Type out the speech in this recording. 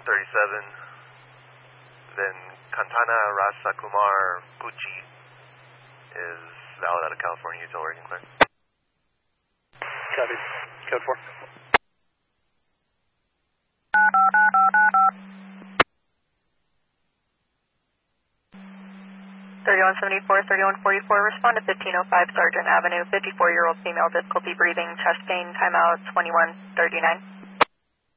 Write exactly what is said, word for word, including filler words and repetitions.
thirty-seven. Then Kantana Rasakumar Pucci is valid out of California, Utah, Oregon, clear. Copy. Code four. thirty-one seventy-four, thirty-one forty-four, respond to fifteen oh five Sargent Avenue, fifty-four-year-old female, difficulty breathing, chest pain, timeout twenty-one thirty-nine.